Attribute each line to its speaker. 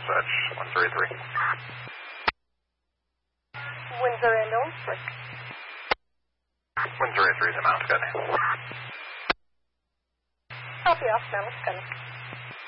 Speaker 1: dispatch 133.
Speaker 2: Windsor ambulance, risk.
Speaker 1: 133 is a Mount Scotia.
Speaker 2: Copy off, Mount Scotia.